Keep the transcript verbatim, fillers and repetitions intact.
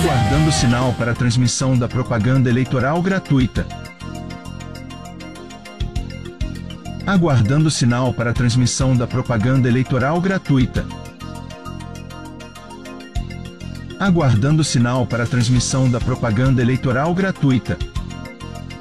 Aguardando sinal para a transmissão da propaganda eleitoral gratuita. Aguardando sinal para a transmissão da propaganda eleitoral gratuita. Aguardando sinal para a transmissão da propaganda eleitoral gratuita.